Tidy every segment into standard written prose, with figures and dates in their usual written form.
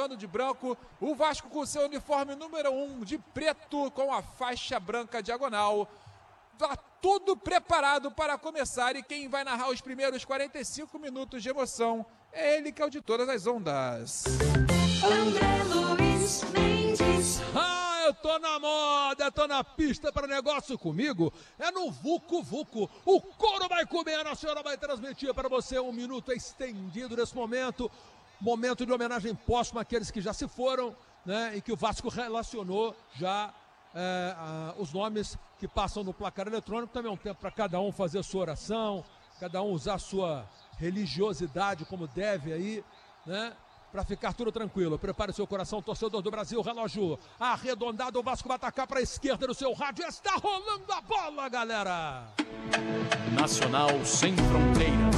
jogando de branco, o Vasco com seu uniforme número 1 de preto com a faixa branca diagonal. Tá tudo preparado para começar e quem vai narrar os primeiros 45 minutos de emoção é ele que é o de todas as ondas. André Luiz Mendes. Eu tô na moda, tô na pista para negócio comigo. É no Vucu Vucu. O couro vai comer, a Nacional vai transmitir para você um minuto estendido nesse momento. Momento de homenagem póstuma àqueles que já se foram, né? E que o Vasco relacionou já os nomes que passam no placar eletrônico. Também é um tempo para cada um fazer a sua oração, cada um usar a sua religiosidade como deve aí, né? Para ficar tudo tranquilo. Prepare o seu coração, torcedor do Brasil. Relógio arredondado. O Vasco vai atacar para a esquerda no seu rádio. Está rolando a bola, galera. Nacional sem fronteiras.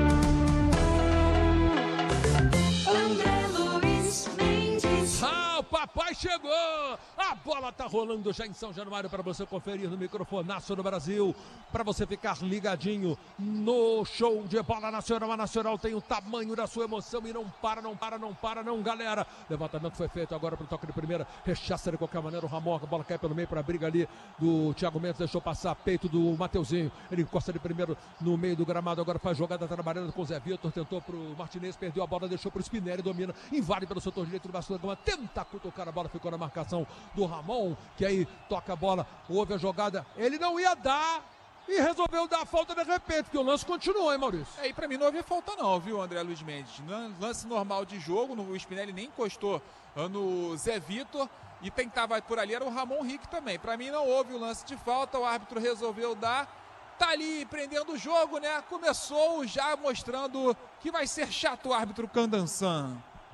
André Luiz Mendes. O papai chegou! A bola tá rolando já em São Januário para você conferir no microfonaço do Brasil, para você ficar ligadinho no show de bola nacional. A Nacional tem o tamanho da sua emoção e não para, galera. Levantamento foi feito agora pro toque de primeira, rechaça de qualquer maneira o Ramon, a bola cai pelo meio para a briga ali do Thiago Mendes, deixou passar peito do Mateuzinho, ele encosta de primeiro no meio do gramado, agora faz jogada trabalhando com o Zé Vitor, tentou pro Martinez, perdeu a bola, deixou pro Spinelli, domina, invade pelo setor direito do Vasco da Gama, tenta cutucar a bola, ficou na marcação do Ramon, que aí toca a bola, houve a jogada, ele não ia dar e resolveu dar a falta de repente, porque o lance continuou, hein, Maurício? E pra mim não havia falta não, viu, André Luiz Mendes? Lance normal de jogo, o Spinelli nem encostou no Zé Vitor e tentava por ali, era o Ramon Rick também. Pra mim não houve o lance de falta, o árbitro resolveu dar, tá ali prendendo o jogo, né? Começou já mostrando que vai ser chato o árbitro Candansan.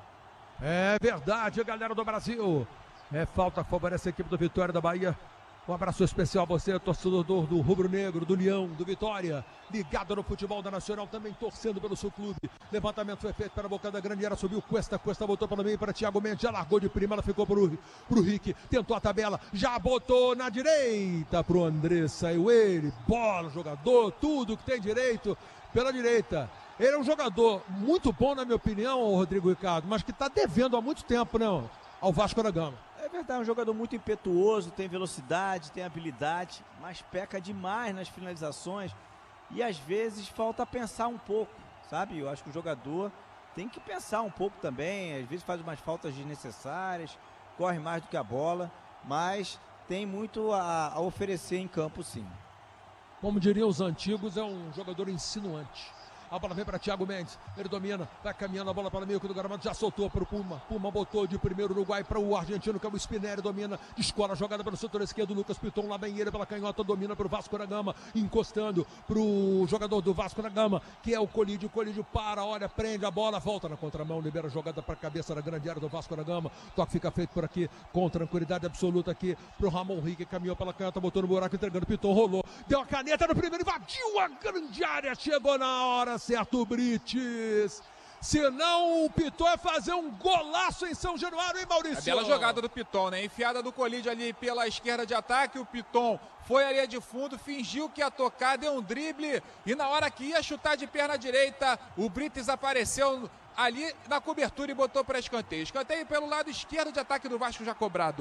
É verdade, galera do Brasil. É falta, favorece a equipe do Vitória da Bahia. Um abraço especial a você, torcedor do Rubro Negro, do Leão, do Vitória. Ligado no futebol da Nacional, também torcendo pelo seu clube. Levantamento foi feito para a boca da grande área, subiu Cuesta botou pelo meio para Thiago Mendes, já largou de prima, ela ficou pro Rick, tentou a tabela, já botou na direita pro André, saiu ele, bola, jogador, tudo que tem direito pela direita. Ele é um jogador muito bom, na minha opinião, Rodrigo Ricardo, mas que está devendo há muito tempo, não, ao Vasco da Gama. É verdade, é um jogador muito impetuoso, tem velocidade, tem habilidade, mas peca demais nas finalizações e às vezes falta pensar um pouco, sabe? Eu acho que o jogador tem que pensar um pouco também, às vezes faz umas faltas desnecessárias, corre mais do que a bola, mas tem muito a oferecer em campo, sim. Como diriam os antigos, é um jogador insinuante. A bola vem para Thiago Mendes, ele domina, vai caminhando a bola para o meio do gramado, já soltou para o Puma botou de primeiro Uruguai para o argentino, que é o Spinelli, domina, descola a jogada pelo setor esquerdo, Lucas Piton lá bem ele pela canhota, domina para o Vasco da Gama, encostando para o jogador do Vasco da Gama, que é o Colídio para, olha, prende a bola, volta na contramão, libera a jogada para a cabeça da grande área do Vasco da Gama, toque fica feito por aqui, com tranquilidade absoluta aqui para o Ramon Rick, caminhou pela canhota, botou no buraco, entregando, Piton rolou, deu a caneta no primeiro, invadiu a grande área, chegou na hora certo, Brites. Senão o Piton vai fazer um golaço em São Januário, hein, Maurício? A bela jogada do Piton, né? Enfiada do Colídio ali pela esquerda de ataque. O Piton foi à linha de fundo, fingiu que ia tocar, deu um drible. E na hora que ia chutar de perna direita, o Brites apareceu ali na cobertura e botou para escanteio. Escanteio pelo lado esquerdo de ataque do Vasco já cobrado.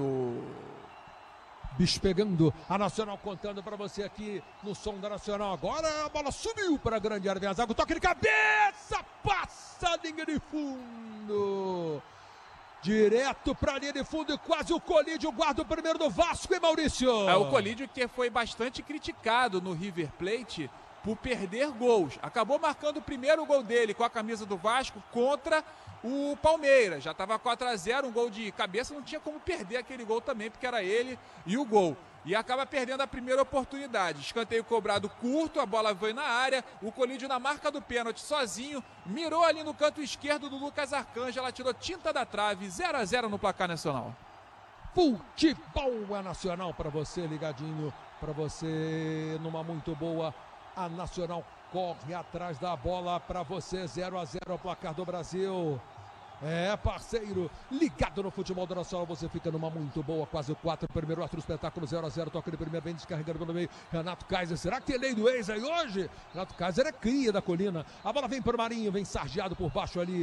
Bicho pegando, a Nacional contando para você aqui no som da Nacional. Agora a bola subiu para a grande área, vem a zaga, toque de cabeça, passa a linha de fundo. Direto para a linha de fundo e quase o Colídio guarda o primeiro do Vasco, hein, Maurício? O Colídio que foi bastante criticado no River Plate por perder gols. Acabou marcando o primeiro gol dele com a camisa do Vasco contra o Palmeiras. Já estava 4-0, um gol de cabeça, não tinha como perder aquele gol também, porque era ele e o gol. E acaba perdendo a primeira oportunidade. Escanteio cobrado curto, a bola foi na área, o Colídio na marca do pênalti sozinho, mirou ali no canto esquerdo do Lucas Arcanjo, ela tirou tinta da trave, 0-0 no placar nacional. Futebol é Nacional para você, ligadinho, para você numa muito boa. A Nacional corre atrás da bola para você, 0-0 o placar do Brasil. É, parceiro, ligado no futebol do Nacional, você fica numa muito boa, quase o 4, primeiro outro espetáculo, 0-0, toca de primeiro, vem descarregando pelo meio, Renato Kaiser, será que tem lei do ex aí hoje? Renato Kaiser é cria da colina, a bola vem para o Marinho, vem sargeado por baixo ali,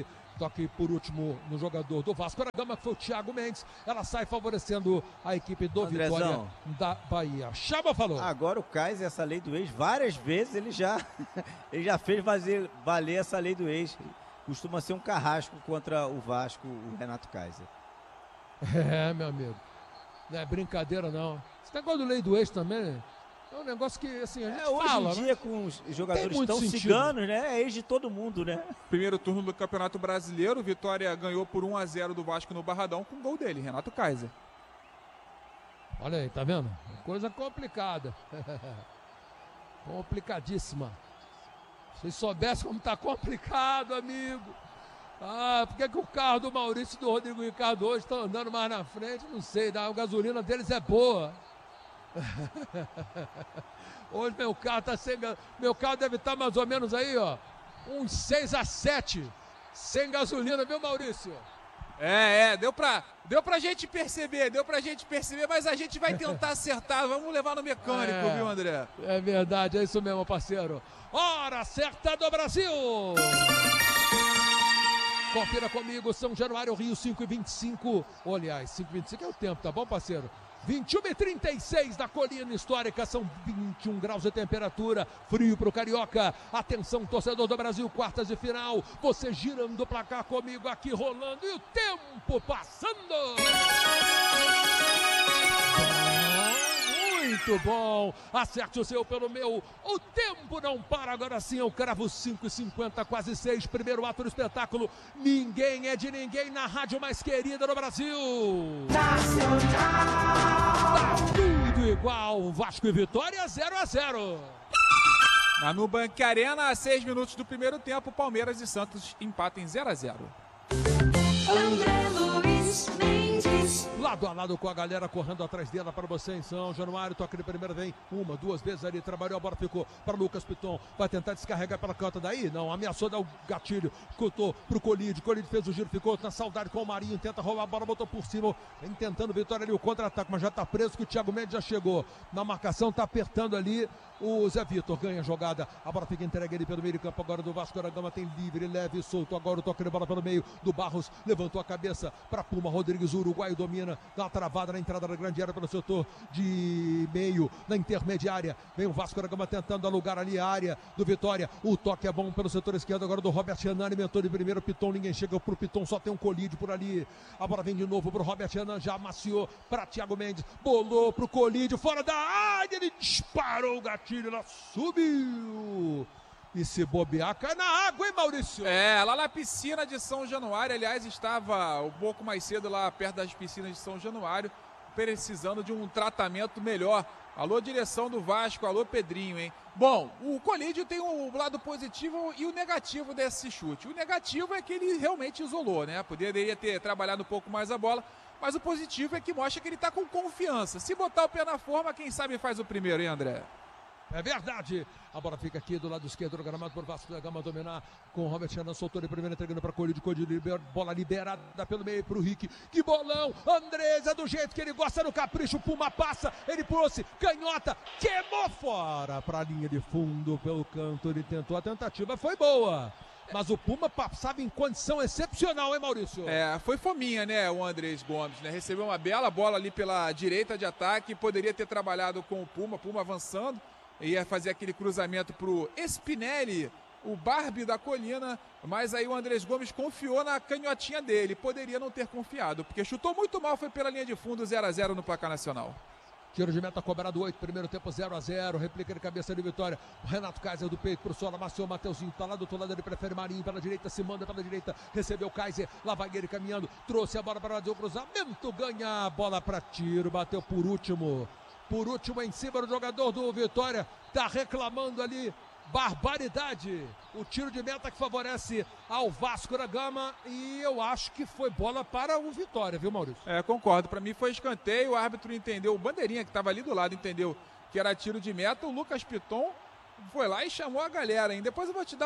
Toque por último no jogador do Vasco da Gama, que foi o Thiago Mendes. Ela sai favorecendo a equipe do Andrezão. Vitória da Bahia. Chama falou. Agora o Kaiser, essa lei do ex, várias vezes ele já fez valer essa lei do ex. Costuma ser um carrasco contra o Vasco, o Renato Kaiser. É, meu amigo. Não é brincadeira, não. Esse negócio do lei do ex também, né? É um negócio que, assim, a gente Hoje fala, em né? dia, com os jogadores muito tão sentido. ciganos, né? É ex de todo mundo, né? Primeiro turno do Campeonato Brasileiro, Vitória ganhou por 1-0 do Vasco no Barradão com gol dele, Renato Kaiser. Olha aí, tá vendo? Coisa complicada. Complicadíssima. Se vocês soubessem como tá complicado, amigo. Ah, por que o carro do Maurício e do Rodrigo Ricardo hoje estão andando mais na frente? Não sei, a gasolina deles é boa. Hoje meu carro tá sem meu carro deve estar mais ou menos aí, ó, uns 6 a 7 sem gasolina, viu, Maurício? Deu pra gente perceber, mas a gente vai tentar acertar, vamos levar no mecânico, viu, André? É verdade, é isso mesmo, parceiro. Hora certa do Brasil! Confira comigo, São Januário, Rio, 5h25. Aliás, 5h25 é o tempo, tá bom, parceiro? 21h36 da colina histórica, são 21 graus de temperatura, frio pro Carioca. Atenção, torcedor do Brasil, quartas de final. Você girando o placar comigo aqui, rolando, e o tempo passando. Muito bom, acerte o seu pelo meu. O tempo não para, agora sim eu cravo 5h50, quase 6. Primeiro ato do espetáculo. Ninguém é de ninguém na rádio mais querida do Brasil. Tá tudo igual, Vasco e Vitória 0-0. Na Nubank Arena, a 6 minutos do primeiro tempo, Palmeiras e Santos empatam em 0-0. André Luiz Mendes. Lado a lado com a galera correndo atrás dela para você em São Januário. Toque de primeira, vem uma, duas vezes ali, trabalhou, a bola ficou para Lucas Piton. Vai tentar descarregar pela canta daí? Não, ameaçou dar o gatilho, escutou pro Colide fez o giro, ficou na saudade com o Marinho, tenta roubar a bola, botou por cima, vem tentando Vitória ali, o contra-ataque, mas já tá preso que o Thiago Mendes já chegou na marcação, tá apertando ali o Zé Vitor, ganha a jogada, a bola fica entregue ali pelo meio de campo agora do Vasco da Gama, tem livre, leve e solto, agora o toque de bola pelo meio do Barros, levantou a cabeça para Puma, Rodrigues, o uruguaio domina, dá uma travada na entrada da grande área pelo setor de meio, na intermediária, vem o Vasco da Gama tentando alugar ali a área do Vitória, o toque é bom pelo setor esquerdo agora do Robert Renan, alimentou de primeiro, Piton, ninguém chega pro Piton, só tem um Colide por ali, a bola vem de novo pro Robert Renan, já amaciou para Thiago Mendes, bolou pro Colide, fora da área, ele disparou o gatilho, ela subiu. E se bobear, cai na água, hein, Maurício? Lá na piscina de São Januário, aliás, estava um pouco mais cedo lá perto das piscinas de São Januário, precisando de um tratamento melhor. Alô, direção do Vasco, alô, Pedrinho, hein? Bom, o Colídio tem um lado positivo e o negativo desse chute. O negativo é que ele realmente isolou, né? Poderia ter trabalhado um pouco mais a bola, mas o positivo é que mostra que ele tá com confiança. Se botar o pé na forma, quem sabe faz o primeiro, hein, André? É verdade. A bola fica aqui do lado esquerdo do gramado por Vasco da Gama dominar com o Robert Renan, soltou de primeira, entregando para Colide, bola liberada pelo meio para o Rick. Que bolão! Andresa do jeito que ele gosta, no capricho, Puma passa, ele pulou-se, canhota, queimou fora para a linha de fundo pelo canto, ele tentou, a tentativa foi boa. Mas o Puma passava em condição excepcional, hein, Maurício? Foi fominha, né, o Andrés Gomes, né? Recebeu uma bela bola ali pela direita de ataque, poderia ter trabalhado com o Puma avançando. Ia fazer aquele cruzamento pro Spinelli, o Barbie da colina, mas aí o Andrés Gomes confiou na canhotinha dele. Poderia não ter confiado, porque chutou muito mal, foi pela linha de fundo, 0-0 no placar nacional. Tiro de meta cobrado 8, primeiro tempo 0-0, replica de cabeça de Vitória, o Renato Kaiser do peito pro solo, amassou o Mateuzinho, tá lá do outro lado, ele prefere Marinho, pela direita, se manda pela direita, recebeu o Kaiser, lá vai ele caminhando, trouxe a bola para fazer o cruzamento, ganha a bola para tiro, bateu por último em cima do jogador do Vitória, tá reclamando ali, barbaridade, o tiro de meta que favorece ao Vasco da Gama, e eu acho que foi bola para o Vitória, viu, Maurício? Concordo, para mim foi escanteio, o árbitro entendeu, o bandeirinha que estava ali do lado entendeu que era tiro de meta, o Lucas Piton foi lá e chamou a galera, hein? Depois eu vou te dar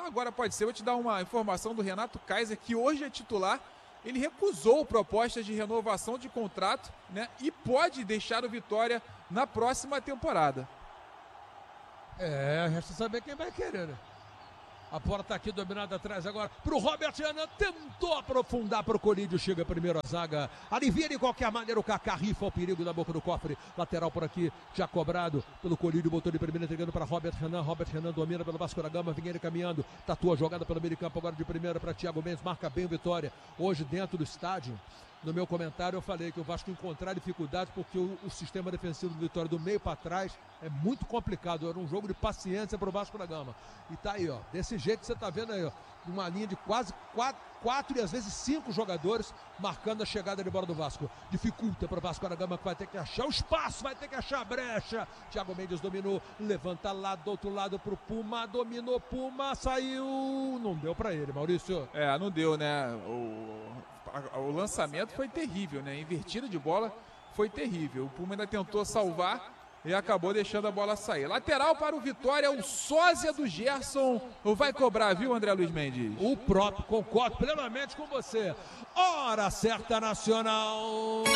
vou te dar uma informação do Renato Kaiser, que hoje é titular. Ele recusou propostas de renovação de contrato, né? E pode deixar o Vitória na próxima temporada. Resta saber quem vai querer, né? A bola tá aqui dominada atrás agora pro Robert Renan, tentou aprofundar pro Colídio, chega primeiro a zaga, alivia de qualquer maneira o Kaká, rifa o perigo da boca do cofre, lateral por aqui, já cobrado pelo Colídio, botou de primeira, entregando para Robert Renan domina pelo Vasco da Gama, vem ele caminhando, tatua a jogada pelo meio de campo agora de primeira para Thiago Mendes, marca bem o Vitória, hoje dentro do estádio. No meu comentário eu falei que o Vasco encontrar dificuldades porque o sistema defensivo do Vitória do meio para trás é muito complicado, era um jogo de paciência para o Vasco da Gama. E tá aí, ó, desse jeito que você tá vendo aí, ó, uma linha de quase quatro e às vezes 5 jogadores marcando a chegada de bola do Vasco. Dificulta para o Vasco da Gama, que vai ter que achar o espaço, vai ter que achar a brecha. Thiago Mendes dominou, levanta lá do outro lado pro Puma, dominou Puma, saiu, não deu para ele, Maurício. Não deu, né? O lançamento foi terrível, né? A invertida de bola foi terrível. O Puma ainda tentou salvar e acabou deixando a bola sair. Lateral para o Vitória, o sósia do Gerson vai cobrar, viu, André Luiz Mendes? O próprio, concordo plenamente com você. Hora certa nacional.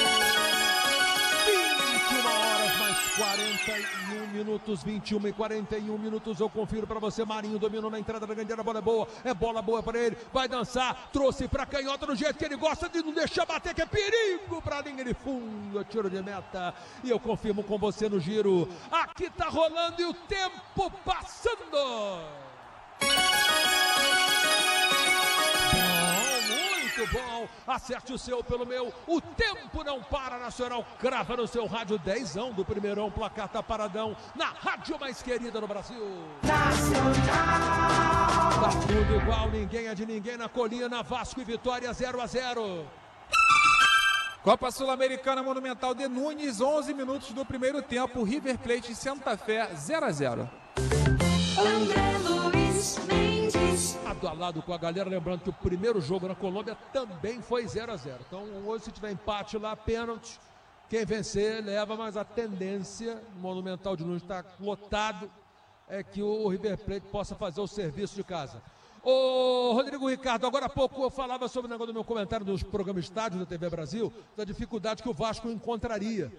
21 horas mais 41 minutos, 21 e 41 minutos, eu confiro para você, Marinho dominou na entrada da grande área, a bola boa para ele, vai dançar, trouxe para canhota do jeito que ele gosta de não deixar bater, que é perigo para a linha de fundo, tiro de meta, e eu confirmo com você no giro, aqui tá rolando e o tempo passando. Muito bom, acerte o seu pelo meu, o tempo não para, Nacional crava no seu rádio, 10ão do primeirão, placar tá paradão, na rádio mais querida no Brasil. Nacional! Tá tudo igual, ninguém é de ninguém na colina, Vasco e Vitória 0-0. Copa Sul-Americana Monumental de Nunes, 11 minutos do primeiro tempo, River Plate e Santa Fé 0-0. André Luiz Mendes. Lado a lado com a galera, lembrando que o primeiro jogo na Colômbia também foi 0-0. Então hoje, se tiver empate lá, pênalti, quem vencer leva, mas a tendência, o Monumental de Nunes está lotado, é que o River Plate possa fazer o serviço de casa. Ô Rodrigo Ricardo, agora há pouco eu falava sobre o negócio do meu comentário dos programas estádios da TV Brasil, da dificuldade que o Vasco encontraria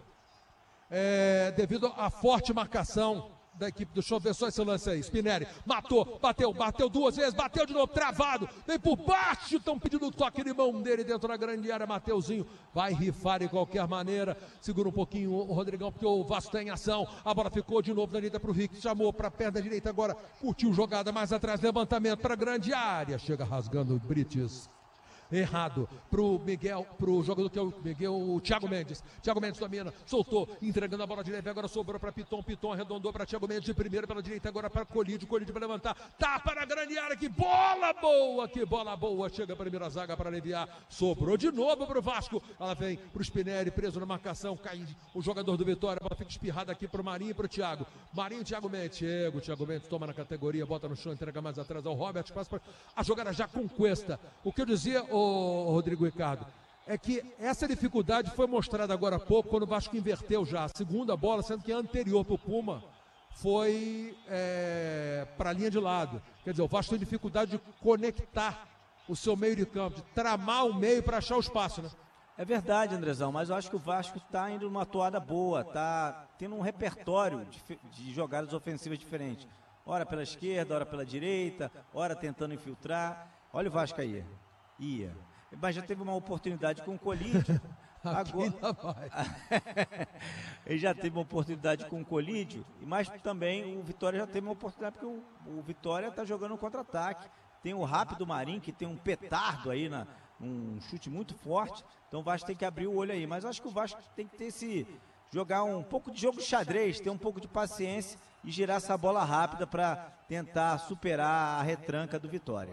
devido à forte marcação da equipe. Deixa eu ver só esse lance aí, Spinelli, matou, bateu 2 vezes, bateu de novo, travado, vem por baixo, estão pedindo o toque de mão dele dentro da grande área, Mateuzinho vai rifar de qualquer maneira, segura um pouquinho o Rodrigão, porque o Vasco está em ação, a bola ficou de novo na direita para o Rick, chamou para a perna direita agora, curtiu jogada mais atrás, levantamento para a grande área, chega rasgando o Brites. Errado pro Miguel, pro jogador que é o Miguel, o Thiago Mendes domina, soltou, entregando a bola direita, agora sobrou para Piton arredondou para Thiago Mendes de primeira pela direita, agora para Colídio vai levantar, tapa na grande área, que bola boa, chega a primeira zaga para aliviar, sobrou de novo pro Vasco, ela vem pro Spinelli, preso na marcação, cai o jogador do Vitória, a bola fica espirrada aqui pro Marinho e pro Thiago Mendes, chega, o Thiago Mendes toma na categoria, bota no chão, entrega mais atrás ao Robert, a jogada já com Cuesta, o que eu dizia, Rodrigo Ricardo, é que essa dificuldade foi mostrada agora há pouco, quando o Vasco inverteu já a segunda bola, sendo que a anterior para o Puma foi para a linha de lado. Quer dizer, o Vasco tem dificuldade de conectar o seu meio de campo, de tramar o meio para achar o espaço, né? É verdade, Andrezão, mas eu acho que o Vasco está indo numa toada boa, está tendo um repertório de jogadas ofensivas diferentes. Ora pela esquerda, ora pela direita, ora tentando infiltrar. Olha o Vasco aí. Mas já teve uma oportunidade com o Colídio. Agora ele já teve uma oportunidade com o Colídio, mas também o Vitória já teve uma oportunidade porque o Vitória está jogando um contra-ataque. Tem o rápido Marinho, que tem um petardo aí, um chute muito forte. Então o Vasco tem que abrir o olho aí. Mas eu acho que o Vasco tem que ter jogar um pouco de jogo de xadrez, ter um pouco de paciência e girar essa bola rápida para tentar superar a retranca do Vitória.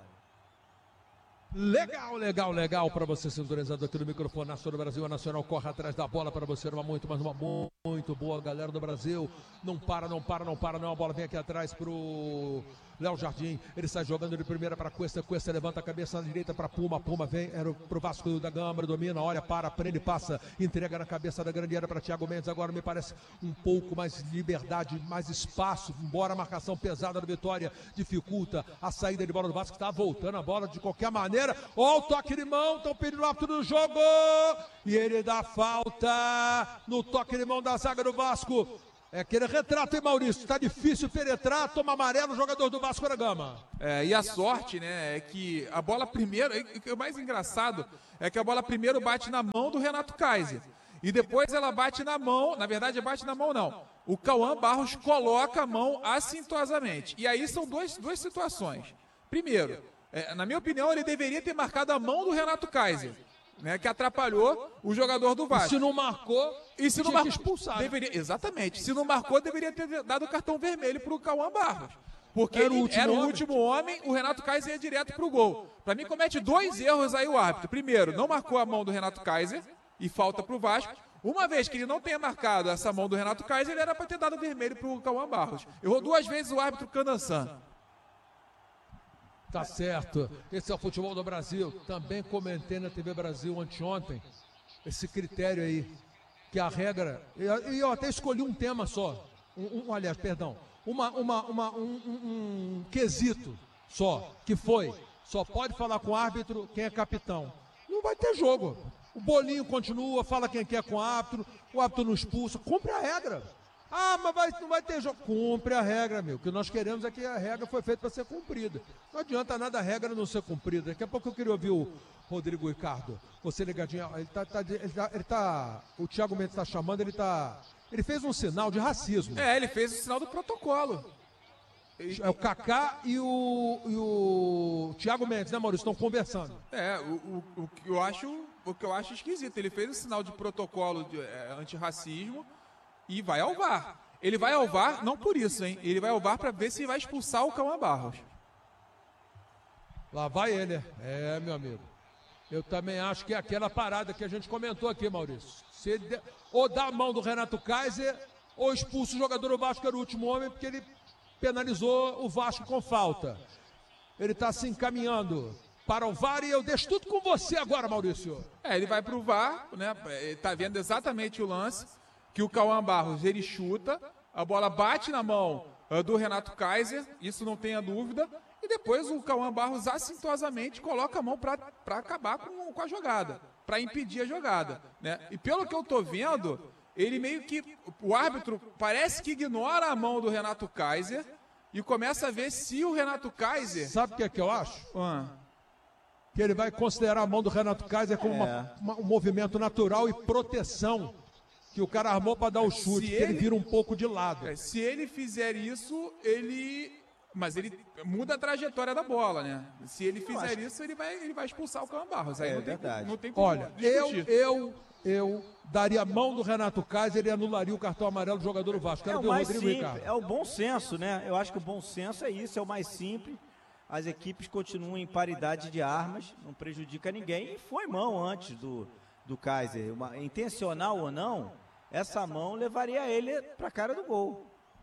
Legal para você, sintonizado aqui no microfone Nacional do Brasil. A Nacional corre atrás da bola para você, uma muito boa galera do Brasil. Não para, a bola vem aqui atrás pro Léo Jardim, ele sai jogando de primeira para Cuesta levanta a cabeça na direita para Puma vem, era pro Vasco da Gama, domina, olha, prende, passa, entrega na cabeça da grande área para Thiago Mendes, agora me parece um pouco mais de liberdade, mais espaço, embora a marcação pesada do Vitória dificulta a saída de bola do Vasco, que está voltando a bola de qualquer maneira, ó o toque de mão, estão pedindo o árbitro do jogo, e ele dá falta no toque de mão da zaga do Vasco. É aquele retrato, hein, Maurício? Tá difícil penetrar, toma amarelo o jogador do Vasco da Gama. E a sorte, né, é que a bola primeiro, o mais engraçado é que a bola primeiro bate na mão do Renato Kaiser. E depois ela bate na mão, na verdade bate na mão não. O Cauã Barros coloca a mão assintosamente. E aí são duas situações. Primeiro, na minha opinião, ele deveria ter marcado a mão do Renato Kaiser, né, que atrapalhou o jogador do Vasco. E se não marcou, tinha que expulsar. Exatamente. Se não marcou, deveria ter dado o cartão vermelho para o Cauã Barros. Porque Era o ele último era o homem. último homem, o Renato Kaiser ia direto para o gol. Para mim, comete 2 erros aí o árbitro. Primeiro, não marcou a mão do Renato Kaiser e falta para o Vasco. Uma vez que ele não tenha marcado essa mão do Renato Kaiser, ele era para ter dado vermelho para o Cauã Barros. Errou 2 vezes o árbitro Candançan. Tá certo. Esse é o Futebol do Brasil. Também comentei na TV Brasil anteontem esse critério aí, que a regra... E eu até escolhi um tema só. Aliás, perdão. Um quesito só, que foi: só pode falar com o árbitro quem é capitão. Não vai ter jogo. O bolinho continua, fala quem quer com o árbitro não expulsa. Cumpre a regra. Ah, mas não vai ter jogo. Cumpre a regra, meu. O que nós queremos é que a regra foi feita para ser cumprida. Não adianta nada a regra não ser cumprida. Daqui a pouco eu queria ouvir o Rodrigo Ricardo. Você ligadinho. O Thiago Mendes está chamando, ele fez um sinal de racismo. Ele fez o sinal do protocolo. É o Kaká e o Thiago Mendes, né, Maurício? Estão conversando. O que eu acho esquisito. Ele fez o sinal de protocolo de antirracismo e vai ao VAR. Ele vai ao VAR, não por isso, hein? Ele vai ao VAR para ver se vai expulsar o Cauã Barros. Lá vai ele, meu amigo. Eu também acho que é aquela parada que a gente comentou aqui, Maurício. Ou dá a mão do Renato Kaiser, ou expulsa o jogador do Vasco, que era o último homem, porque ele penalizou o Vasco com falta. Ele está se encaminhando para o VAR e eu deixo tudo com você agora, Maurício. Ele vai para o VAR, né? Ele está vendo exatamente o lance, que o Cauã Barros, ele chuta, a bola bate na mão do Renato Kaiser, isso não tenha dúvida, e depois o Cauã Barros assintosamente coloca a mão para acabar com a jogada, para impedir a jogada, né? E pelo que eu tô vendo, ele meio que, o árbitro parece que ignora a mão do Renato Kaiser e começa a ver se o Renato Kaiser... Sabe o que eu acho? Que ele vai considerar a mão do Renato Kaiser como um movimento natural e proteção, que o cara armou para dar o chute, que ele vira um pouco de lado. Se ele fizer isso, mas ele muda a trajetória da bola, né? Se ele fizer isso, ele vai expulsar o Cauã Barros. Aí não tem como Olha, eu daria a mão do Renato Kaiser e anularia o cartão amarelo do jogador do Vasco. Quero ver o Rodrigo Ricardo. É o bom senso, né? Eu acho que o bom senso é isso, é o mais simples. As equipes continuam em paridade de armas, não prejudica ninguém. E foi mão antes do Kaiser. Intencional ou não, essa mão levaria ele para a cara do gol.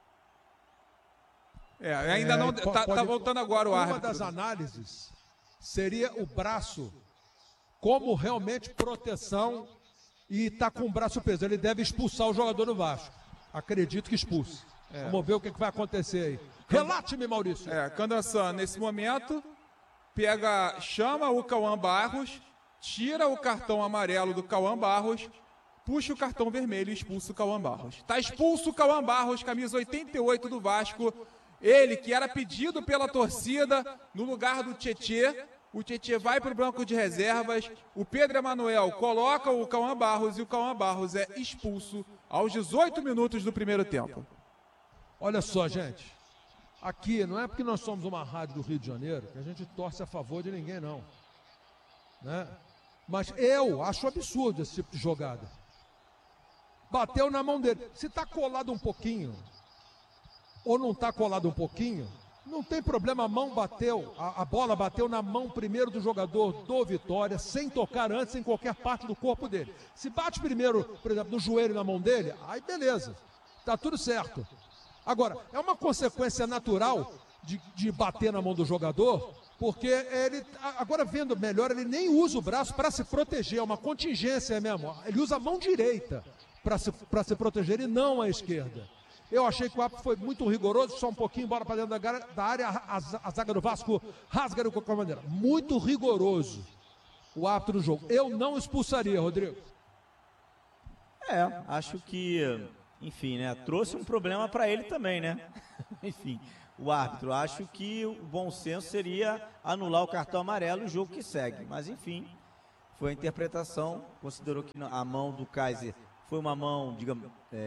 Ainda não tá voltando agora o árbitro. Uma das análises seria o braço como realmente proteção e tá com o braço preso. Ele deve expulsar o jogador do Vasco. Acredito que expulse. Vamos ver o que vai acontecer aí. Relate-me, Maurício. Candançan, nesse momento, chama o Cauã Barros, tira o cartão amarelo do Cauã Barros, puxa o cartão vermelho e expulsa o Cauã Barros. Tá expulso o Cauã Barros, camisa 88 do Vasco. Ele que era pedido pela torcida no lugar do Tietê. O Tietê vai para o banco de reservas. O Pedro Emanuel coloca o Cauã Barros e o Cauã Barros é expulso aos 18 minutos do primeiro tempo. Olha só, gente. Aqui não é porque nós somos uma rádio do Rio de Janeiro que a gente torce a favor de ninguém, não. Né? Mas eu acho absurdo esse tipo de jogada. Bateu na mão dele. Se está colado um pouquinho ou não está colado um pouquinho, não tem problema, a mão bateu, a bola bateu na mão primeiro do jogador do Vitória, sem tocar antes em qualquer parte do corpo dele. Se bate primeiro, por exemplo, no joelho na mão dele, aí beleza, tá tudo certo. Agora, é uma consequência natural de bater na mão do jogador, porque ele, agora vendo melhor, ele nem usa o braço para se proteger, é uma contingência mesmo, ele usa a mão direita para se proteger e não a esquerda. Eu achei que o árbitro foi muito rigoroso, só um pouquinho, bola para dentro da área, a zaga do Vasco rasga de qualquer maneira. Muito rigoroso o árbitro do jogo. Eu não expulsaria, Rodrigo. Acho que enfim, né? Trouxe um problema para ele também, né? Enfim, o árbitro. Acho que o bom senso seria anular o cartão amarelo e o jogo que segue. Mas, enfim, foi a interpretação. Considerou que a mão do Kaiser foi uma mão, digamos,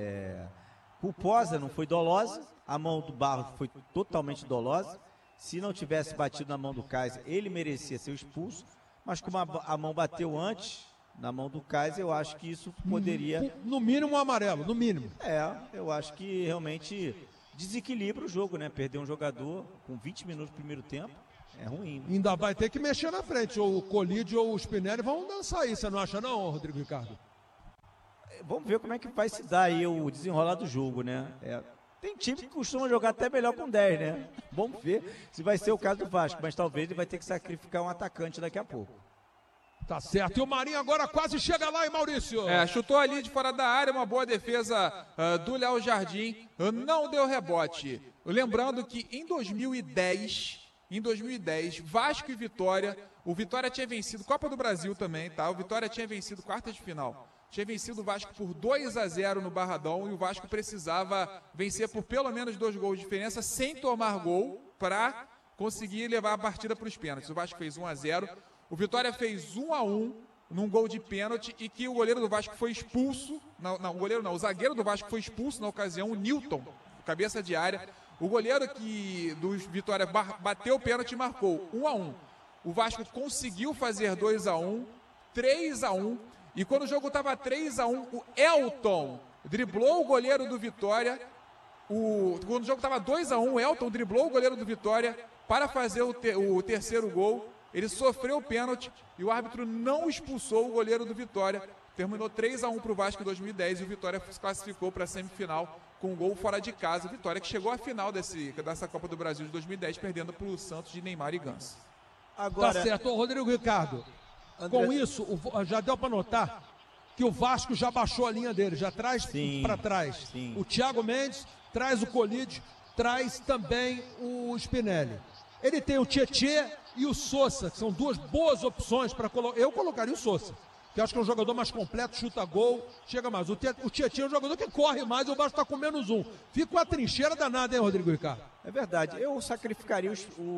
culposa, não foi dolosa. A mão do Barros foi totalmente dolosa. Se não tivesse batido na mão do Kaiser, ele merecia ser expulso. Mas como a mão bateu antes, na mão do Kaiser, eu acho que isso poderia... No mínimo um amarelo, no mínimo. Eu acho que realmente desequilibra o jogo, né? Perder um jogador com 20 minutos no primeiro tempo é ruim. Né? Ainda vai ter que mexer na frente. Ou o Colide ou o Spinelli vão dançar aí, você não acha não, Rodrigo Ricardo? Vamos ver como é que vai se dar aí o desenrolar do jogo, né? Tem time que costuma jogar até melhor com 10, né? Vamos ver se vai ser o caso do Vasco, mas talvez ele vai ter que sacrificar um atacante daqui a pouco. Tá certo. E o Marinho agora quase chega lá, hein, Maurício? Chutou ali de fora da área, uma boa defesa do Léo Jardim, não deu rebote. Lembrando que em 2010, Vasco e Vitória, o Vitória tinha vencido Copa do Brasil também, tá? O Vitória tinha vencido quartas de final. Tinha vencido o Vasco por 2-0 no Barradão e o Vasco precisava vencer por pelo menos 2 gols de diferença sem tomar gol para conseguir levar a partida para os pênaltis. O Vasco fez 1-0. O Vitória fez 1-1 num gol de pênalti e que o goleiro do Vasco foi expulso. O zagueiro do Vasco foi expulso na ocasião, o Newton, cabeça de área. O goleiro do Vitória bateu o pênalti e marcou 1-1. O Vasco conseguiu fazer 2-1, 3-1. E quando o jogo estava 3-1, o Elton driblou o goleiro do Vitória. Quando o jogo estava 2-1, o Elton driblou o goleiro do Vitória para fazer o terceiro gol. Ele sofreu o pênalti e o árbitro não expulsou o goleiro do Vitória. Terminou 3-1 para o Vasco em 2010 e o Vitória se classificou para a semifinal com um gol fora de casa. O Vitória que chegou à final dessa Copa do Brasil de 2010, perdendo para o Santos de Neymar e Ganso. Agora... Tá certo, Rodrigo Ricardo. Com isso, já deu para notar que o Vasco já baixou a linha dele, já traz para trás. Sim. O Thiago Mendes traz o Colide, traz também o Spinelli. Ele tem o Tietê e o Sousa, que são duas boas opções para colocar. Eu colocaria o Sousa, que eu acho que é um jogador mais completo, chuta gol, chega mais. O Tietê é um jogador que corre mais e o Vasco está com -1. Fica uma trincheira danada, hein, Rodrigo Ricardo? É verdade. Eu sacrificaria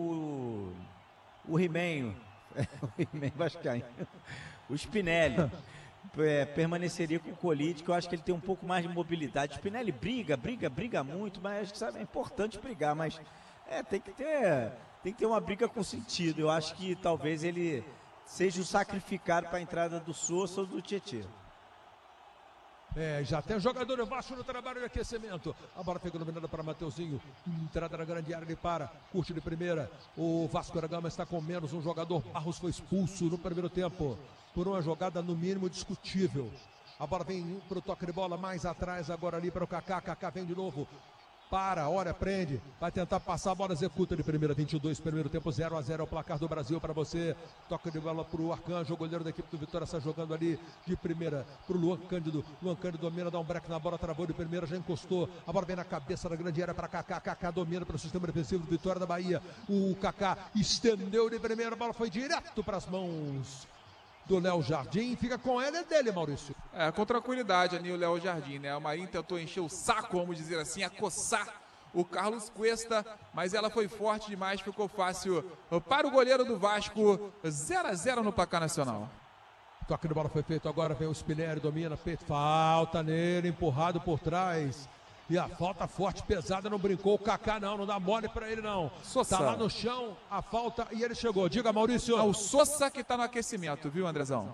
o Rimenho. O Rimenho vascaíno. O Spinelli. Permaneceria com o Colide, que eu acho que ele tem um pouco mais de mobilidade. O Spinelli briga muito, mas a gente sabe, é importante brigar, mas tem que ter uma briga com sentido. Eu acho que talvez ele seja o sacrificado para a entrada do Sousa ou do Tietê. Já tem o jogador do Vasco no trabalho de aquecimento. A bola fica dominada para Mateuzinho. Entrada na grande área, ele para. Curte de primeira. O Vasco da Gama está com menos um jogador. Barros foi expulso no primeiro tempo por uma jogada no mínimo discutível. A bola vem para o toque de bola mais atrás agora ali para o Kaká. Kaká vem de novo. Olha, prende, vai tentar passar a bola, executa de primeira, 22, primeiro tempo, 0-0 é o placar do Brasil para você. Toca de bola para o Arcanjo, o goleiro da equipe do Vitória está jogando ali de primeira para o Luan Cândido. Luan Cândido domina, dá um break na bola, travou de primeira, já encostou. A bola vem na cabeça da grande área para Kaká. Kaká domina para o sistema defensivo do Vitória da Bahia. O Kaká estendeu de primeira, a bola foi direto para as mãos do Léo Jardim, fica com ela, é dele, Maurício. Com tranquilidade ali o Léo Jardim, né? O Marinho tentou encher o saco, vamos dizer assim, acossar o Carlos Cuesta, mas ela foi forte demais, ficou fácil para o goleiro do Vasco, 0-0 no placar nacional. Toque de bola foi feito, agora vem o Spinelli, domina, feito, falta nele, empurrado por trás. E a falta forte, pesada, não brincou o Kaká não dá mole pra ele não. Sousa. Tá lá no chão, a falta e ele chegou. Diga, Maurício. O Sousa que tá no aquecimento, viu, Andrezão?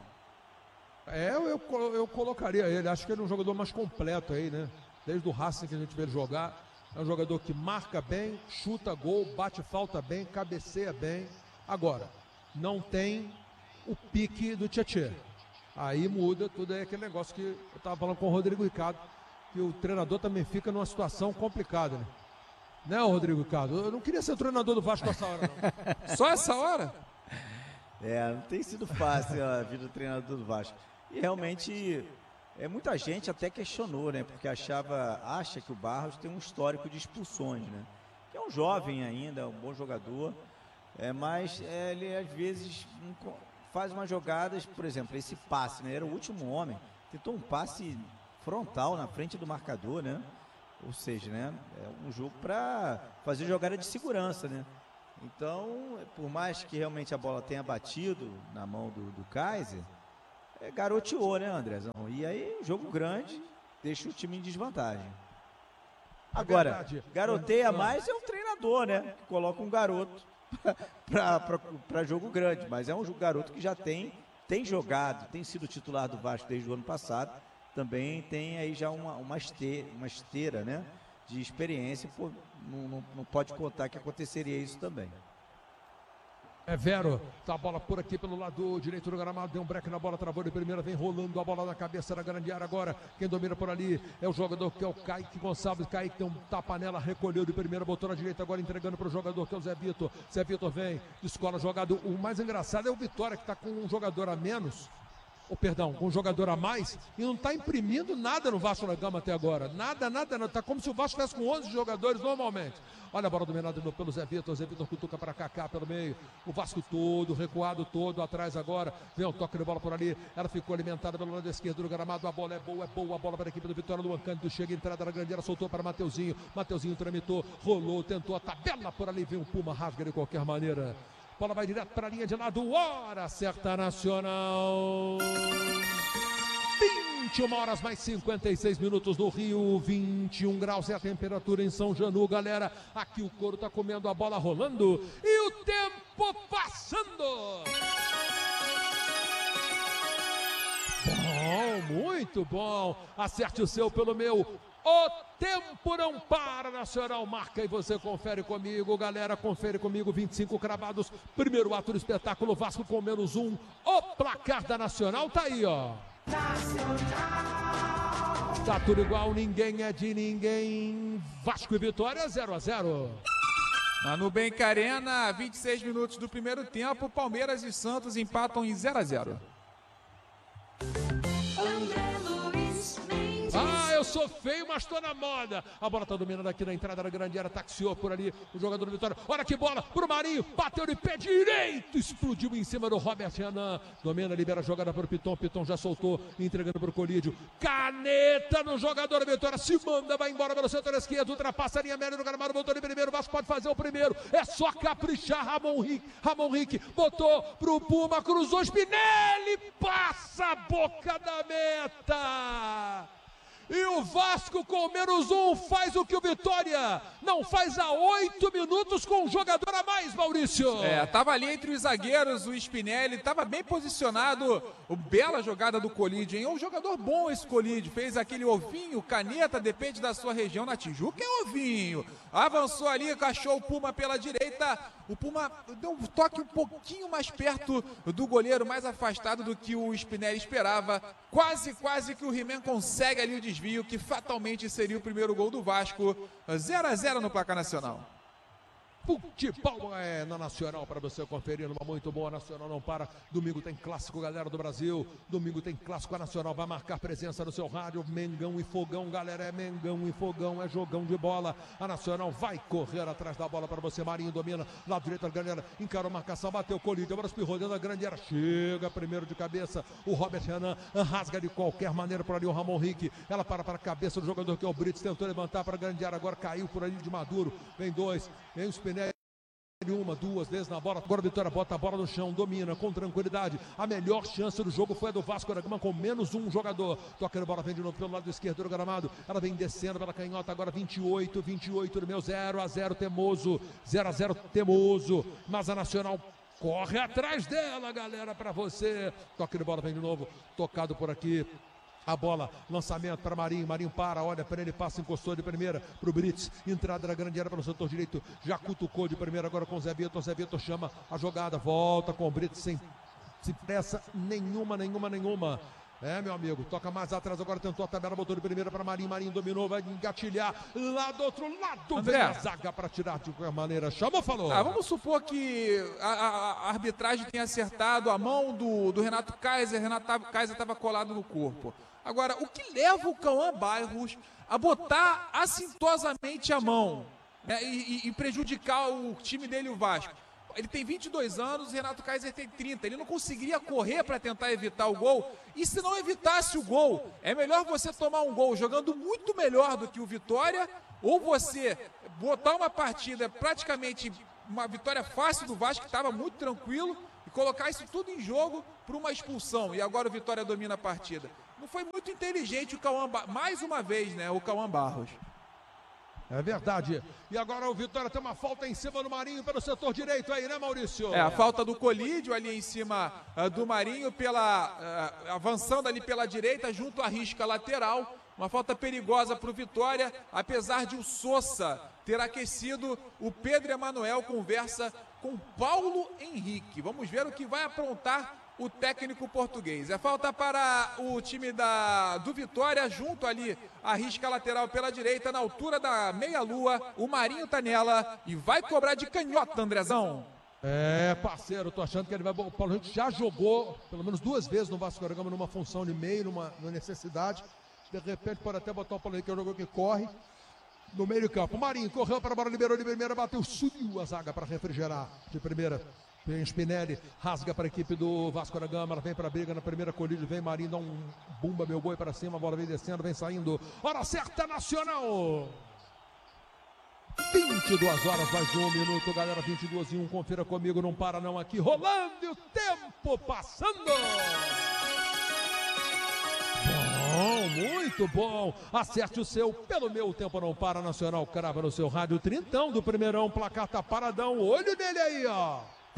Eu colocaria ele, acho que ele é um jogador mais completo aí, né? Desde o Racing que a gente vê ele jogar. É um jogador que marca bem, chuta gol, bate falta bem, cabeceia bem. Agora, não tem o pique do Tietê. Aí muda tudo, é aquele negócio que eu tava falando com o Rodrigo Ricardo, que o treinador também fica numa situação complicada, né? Né, Rodrigo Ricardo? Eu não queria ser treinador do Vasco nessa hora, não. Só essa hora? Não tem sido fácil a vida do treinador do Vasco. E realmente, muita gente até questionou, né? Porque acha que o Barros tem um histórico de expulsões, né? Que é um jovem ainda, é um bom jogador, mas ele às vezes faz umas jogadas, por exemplo, esse passe, né? Era o último homem, tentou um passe frontal na frente do marcador, né? Ou seja, né, é um jogo para fazer jogada de segurança, né? Então, por mais que realmente a bola tenha batido na mão do Kaiser, garoteou, né, Andrezão? E aí, jogo grande, deixa o time em desvantagem. Agora, garoteia mais é um treinador, né? Que coloca um garoto para jogo grande, mas é um garoto que já tem jogado, tem sido titular do Vasco desde o ano passado, também tem aí já uma esteira, né, de experiência, pô, não pode contar que aconteceria isso também. Vero, tá a bola por aqui pelo lado direito do gramado, deu um break na bola, travou de primeira, vem rolando a bola na cabeça da grande área agora, quem domina por ali é o jogador que é o Kaique Gonçalves, Kaique tem um tapa-nela, recolheu de primeira, botou na direita, agora entregando para o jogador que é o Zé Vitor vem, descola jogado, o mais engraçado é o Vitória que tá com um jogador a menos, com um jogador a mais, e não está imprimindo nada no Vasco da Gama até agora. Nada, está como se o Vasco estivesse com 11 jogadores normalmente. Olha a bola dominada pelo Zé Vitor cutuca para Kaká pelo meio, o Vasco todo, recuado todo, atrás agora, vem o toque de bola por ali, ela ficou alimentada pelo lado esquerdo do gramado, a bola é boa, a bola para a equipe do Vitória, Luan Cândido chega, entrada na grande área, soltou para Mateuzinho tramitou, rolou, tentou a tabela por ali, vem o Puma, rasga de qualquer maneira. Bola vai direto para a linha de lado, hora certa Nacional. 21 horas mais 56 minutos no Rio, 21 graus é a temperatura em São Janu, galera. Aqui o couro tá comendo, a bola rolando e o tempo passando. Bom, muito bom. Acerte o seu pelo meu. O tempo não para, Nacional marca e você confere comigo, galera, confere comigo, 25 cravados, primeiro ato do espetáculo, Vasco com -1, o placar da Nacional tá aí, ó. Tá tudo igual, ninguém é de ninguém, Vasco e Vitória 0-0. Na Nubank Arena, 26 minutos do primeiro tempo, Palmeiras e Santos empatam em 0-0. Eu sou feio, mas tô na moda. A bola tá dominando aqui na entrada da grande área, taxiou por ali o jogador do Vitória. Olha que bola pro Marinho, bateu de pé direito, explodiu em cima do Robert Renan. Domina, libera a jogada pro Piton, Piton já soltou, entregando pro Colídio. Caneta no jogador do Vitória, se manda, vai embora pelo setor esquerdo, ultrapassa a linha média do gramado, botou de primeiro, o Vasco pode fazer o primeiro. É só caprichar, Ramon Henrique, botou pro Puma, cruzou, Spinelli, passa a boca da meta. E o Vasco com -1 faz o que o Vitória não faz há 8 minutos com um jogador a mais, Maurício. Tava ali entre os zagueiros, o Spinelli, tava bem posicionado, bela jogada do Colídio, hein? É um jogador bom esse Colídio, fez aquele ovinho, caneta, depende da sua região, na Tijuca é ovinho. Avançou ali, cachou o Puma pela direita, o Puma deu um toque um pouquinho mais perto do goleiro, mais afastado do que o Spinelli esperava, quase que o He-Man consegue ali o desvio, que fatalmente seria o primeiro gol do Vasco. 0-0 no placar nacional. Futebol na Nacional para você conferir numa muito boa. Nacional não para. Domingo tem clássico, galera do Brasil. Domingo tem clássico. A Nacional vai marcar presença no seu rádio. Mengão e Fogão, galera. É Mengão e Fogão, é jogão de bola. A Nacional vai correr atrás da bola para você. Marinho domina, lado direito da galera. Encarou a marcação, bateu o Colídio. Agora espirrou dentro da grande área. Chega primeiro de cabeça. O Robert Renan rasga de qualquer maneira por ali o Ramon Henrique. Ela para a cabeça do jogador que é o Brits. Tentou levantar para a grande área. Agora caiu por ali de Maduro. Vem dois. Vem o Spinelli. Uma, duas vezes na bola, agora a Vitória bota a bola no chão, domina com tranquilidade. A melhor chance do jogo foi a do Vasco da Gama com -1 jogador. Toca a bola, vem de novo pelo lado esquerdo do gramado. Ela vem descendo pela canhota, agora 28 do meu, 0-0 Temoso, 0-0 Temoso. Mas a Nacional corre atrás dela, galera, para você. Toca de bola, vem de novo, tocado por aqui. A bola, lançamento para Marinho, Marinho para, olha para ele, passa, encostou de primeira para o Brits, entrada na grande área pelo setor direito, já cutucou de primeira agora com o Zé Vitor chama a jogada, volta com o Brits sem pressa nenhuma. Meu amigo, toca mais atrás, agora tentou a tabela, botou de primeira para Marinho dominou, vai engatilhar lá do outro lado, André, vem a zaga para tirar de qualquer maneira, chamou, falou. Vamos supor que a arbitragem tenha acertado a mão do Renato Kaiser, Kaiser estava colado no corpo. Agora, o que leva o Cauã Bairros a botar assintosamente a mão, né, e prejudicar o time dele, o Vasco? Ele tem 22 anos, o Renato Kaiser tem 30. Ele não conseguiria correr para tentar evitar o gol. E se não evitasse o gol, é melhor você tomar um gol jogando muito melhor do que o Vitória, ou você botar uma partida praticamente uma vitória fácil do Vasco, que estava muito tranquilo, e colocar isso tudo em jogo para uma expulsão. E agora o Vitória domina a partida. Não foi muito inteligente o Cauã, mais uma vez, né, o Cauã Barros. É verdade. E agora o Vitória tem uma falta em cima do Marinho pelo setor direito aí, né, Maurício? É, a falta do Colídio ali em cima do Marinho, avançando ali pela direita, junto à risca lateral. Uma falta perigosa para o Vitória, apesar de o Sousa ter aquecido. O Pedro Emanuel conversa com Paulo Henrique. Vamos ver o que vai aprontar o técnico português. É falta para o time do Vitória, junto ali a risca lateral pela direita, na altura da meia-lua. O Marinho tá nela e vai cobrar de canhota, Andrezão. É, parceiro, tô achando que ele vai... O Paulo Henrique já jogou pelo menos 2 vezes no Vasco da Gama numa função de meio, numa necessidade. De repente pode até botar o Paulo Henrique, que é o jogador que corre no meio de campo. O Marinho correu para a bola, liberou de primeira, bateu, subiu a zaga para refrigerar de primeira. Vem Spinelli, rasga para a equipe do Vasco da Gama, ela vem para a briga na primeira colídia, vem Marinho, dá um bumba meu boi para cima, a bola vem descendo, vem saindo. Hora certa, Nacional! 22 horas, mais 1 minuto, galera, 22 e 1, confira comigo, não para não aqui, rolando e o tempo passando! Bom, muito bom. Acerte o seu, pelo meu, o tempo não para, Nacional crava no seu rádio, trintão do primeirão, placar tá paradão, olho nele aí, ó.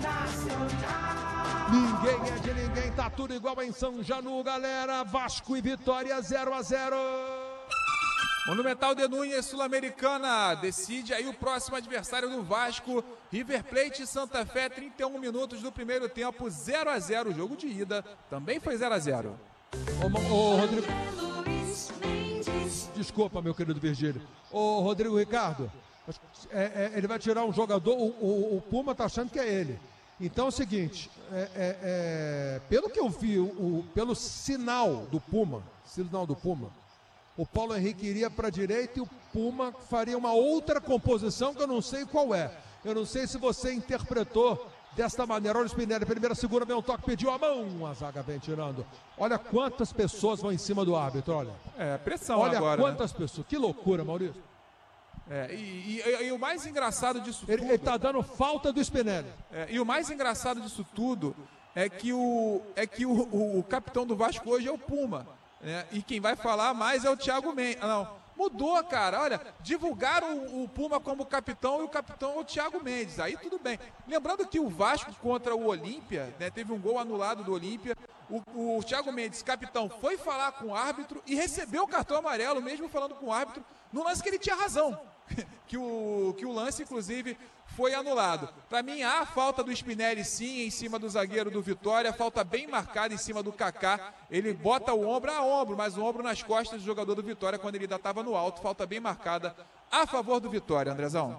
Ninguém é de ninguém, tá tudo igual em São Janu, galera. Vasco e Vitória 0-0. Monumental de Núñez, Sul-Americana, decide aí o próximo adversário do Vasco. River Plate e Santa Fé, 31 minutos do primeiro tempo, 0-0. O jogo de ida também foi 0-0. Ô, Rodrigo. Desculpa, meu querido Virgílio. Ô, Rodrigo Ricardo, ele vai tirar um jogador, o Puma tá achando que é ele. Então é o seguinte, pelo que eu vi, pelo sinal do Puma, o Paulo Henrique iria para a direita e o Puma faria uma outra composição que eu não sei qual é. Eu não sei se você interpretou desta maneira. Olha o Spinelli, primeira, segura, vem um toque, pediu a mão, a zaga vem tirando. Olha quantas pessoas vão em cima do árbitro, olha. É, pressão olha agora. Olha quantas pessoas, que loucura, Maurício. E o mais engraçado disso tudo... Ele tá dando falta do Spinelli. E o mais engraçado disso tudo é que o capitão do Vasco hoje é o Puma. Né? E quem vai falar mais é o Thiago Mendes. Não, mudou, cara. Olha, divulgaram o Puma como capitão e o capitão é o Thiago Mendes. Aí tudo bem. Lembrando que o Vasco contra o Olímpia, né, teve um gol anulado do Olímpia. O Thiago Mendes, capitão, foi falar com o árbitro e recebeu o cartão amarelo, mesmo falando com o árbitro, no lance que ele tinha razão. que o lance, inclusive, foi anulado. Para mim, há a falta do Spinelli, sim, em cima do zagueiro do Vitória, falta bem marcada em cima do Kaká. Ele bota o ombro a ombro, mas o ombro nas costas do jogador do Vitória, quando ele ainda estava no alto, falta bem marcada a favor do Vitória, Andrezão.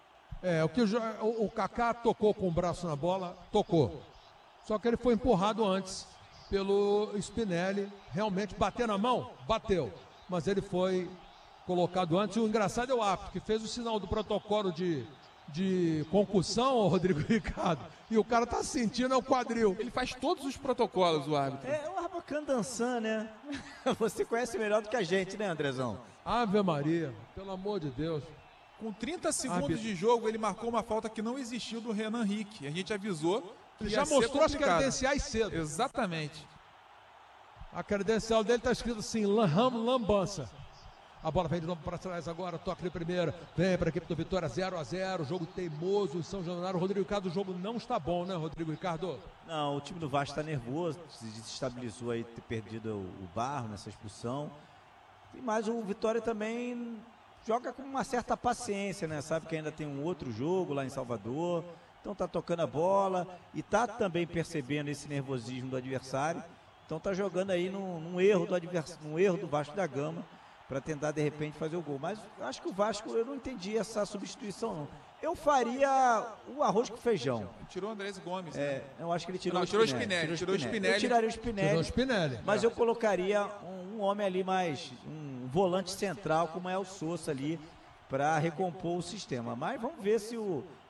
O Kaká tocou com o braço na bola, tocou. Só que ele foi empurrado antes pelo Spinelli, realmente bater na mão, bateu. Mas ele foi colocado antes. O engraçado é o árbitro, que fez o sinal do protocolo de concussão, Rodrigo Ricardo, e o cara tá sentindo o quadril. Ele faz todos os protocolos, o árbitro. O Arbacan dançando, né? Você conhece melhor do que a gente, né, Andrezão? Ave Maria, pelo amor de Deus. Com 30 segundos de jogo, ele marcou uma falta que não existiu do Renan Rick. A gente avisou. Ele já mostrou as credenciais cedo. Exatamente. A credencial dele tá escrito assim, lambança. A bola vem de novo para trás agora, toque de primeira, vem para a equipe do Vitória, 0-0, jogo teimoso em São Januário. Rodrigo Ricardo, o jogo não está bom, né, Rodrigo Ricardo? Não, o time do Vasco está nervoso, se desestabilizou aí, ter perdido o Barro nessa expulsão. Mas o Vitória também joga com uma certa paciência, né? Sabe que ainda tem um outro jogo lá em Salvador, então tá tocando a bola e tá também percebendo esse nervosismo do adversário. Então tá jogando aí num erro do adversário, num erro do Vasco da Gama, para tentar de repente fazer o gol. Mas acho que o Vasco, eu não entendi essa substituição não. Eu faria o arroz com feijão. Tirou o Andrés Gomes. Eu acho que ele tirou o Spinelli. Tirou o Spinelli. Eu tiraria o Spinelli. Tirou o Spinelli. Mas eu colocaria um homem ali mais, um volante central, como é o Sousa ali, para recompor o sistema. Mas vamos ver se o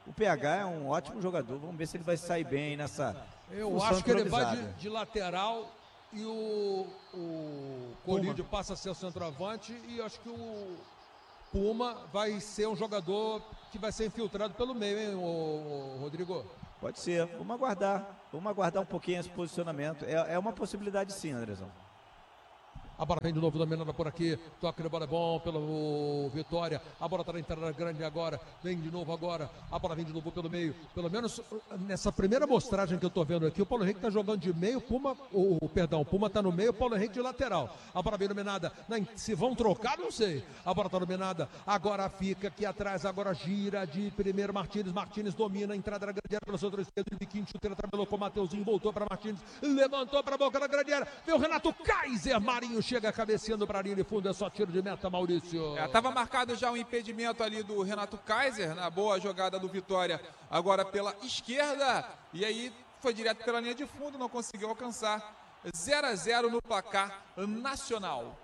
O PH é um ótimo jogador, vamos ver se ele vai sair bem aí nessa Eu função acho que ele vai improvisada. de lateral e o Colídio passa a ser o centroavante e acho que o Puma vai ser um jogador que vai ser infiltrado pelo meio, hein, Rodrigo? Pode ser, vamos aguardar um pouquinho esse posicionamento. É uma possibilidade sim, Andrezão. A bola vem de novo dominando por aqui. Toque de bola é bom pelo Vitória. A bola está na entrada grande agora. Vem de novo agora. A bola vem de novo pelo meio. Pelo menos nessa primeira mostragem que eu estou vendo aqui, o Paulo Henrique está jogando de meio. O Puma está no meio, o Paulo Henrique de lateral. A bola bem dominada. Se vão trocar, não sei. A bola está dominada. Agora fica aqui atrás. Agora gira de primeiro Martínez. Martínez domina a entrada da grande área pelo seu lado esquerdo. Biquinho, chuteira, tabelou com o Mateuzinho. Voltou para Martínez. Levantou para a boca da grande área. Vê o Renato Kaiser. Marinho chega cabeceando para a linha de fundo, é só tiro de meta, Maurício. Estava marcado já um impedimento ali do Renato Kaiser, na boa jogada do Vitória, agora pela esquerda, e aí foi direto pela linha de fundo, não conseguiu alcançar. 0-0 no placar nacional.